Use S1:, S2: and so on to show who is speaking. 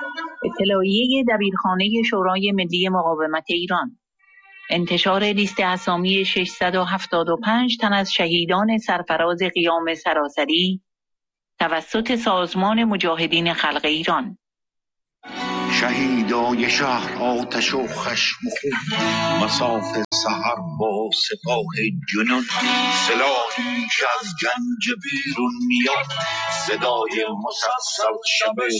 S1: اطلاعیه دبیرخانه شورای ملی مقاومت ایران. انتشار لیست اسامی 675 تن از شهیدان سرفراز قیام سراسری توسط سازمان مجاهدین خلق ایران.
S2: شهیدای شهر آتش و خشم و خون، مساف سحر با سپاه جنون، سلاحی که از گنج بیرون میاد، صدای مسلسل شب